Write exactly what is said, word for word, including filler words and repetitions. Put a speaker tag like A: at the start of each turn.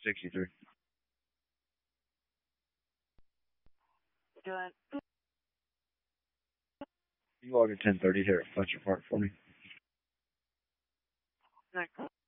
A: sixty-three.
B: Good.
A: You log in ten thirty here at Fletcher Park for me.
B: Next.